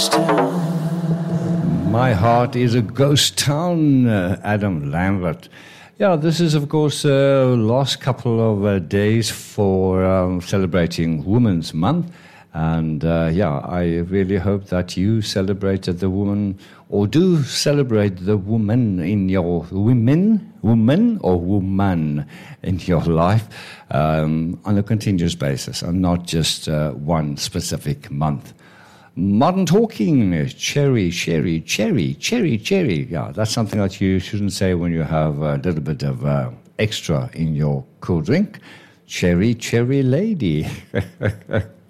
My heart is a ghost town, Adam Lambert. Yeah, this is, of course, last couple of days for celebrating Women's Month. And, I really hope that you celebrated the woman, or do celebrate the woman in your, woman in your life on a continuous basis, and not just one specific month. Modern talking, cherry. Yeah, that's something that you shouldn't say when you have a little bit of extra in your cool drink. Cherry lady.